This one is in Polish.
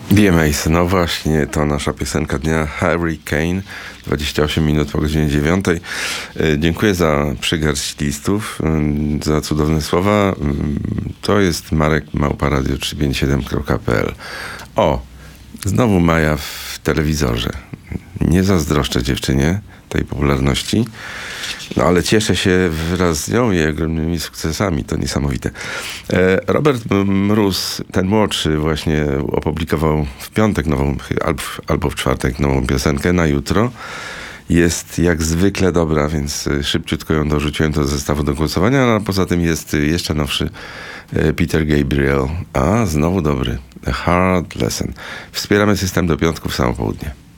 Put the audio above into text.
DMAs, no właśnie, to nasza piosenka dnia, Hurricane, 28 minut po godzinie 9. Dziękuję za przygarść listów, za cudowne słowa. To jest Marek @radio357.pl. O, znowu Maja w telewizorze. Nie zazdroszczę dziewczynie tej popularności, no ale cieszę się wraz z nią i ogromnymi sukcesami. To niesamowite. Robert Mróz, ten młodszy, właśnie opublikował w piątek nową, albo w czwartek nową piosenkę na jutro. Jest jak zwykle dobra, więc szybciutko ją dorzuciłem do zestawu do głosowania, a poza tym jest jeszcze nowszy Peter Gabriel. A, znowu dobry. A Hard Lesson. Wspieramy system do piątku w samo południe.